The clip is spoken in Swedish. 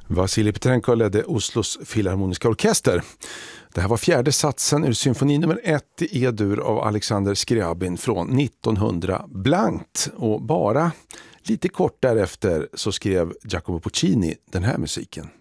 Vasilij Petrenko ledde Oslos filharmoniska orkester. Det här var fjärde satsen ur symfoni nummer 1 i E-dur av Alexander Scriabin från 1900 blankt. Och bara lite kort därefter så skrev Giacomo Puccini den här musiken.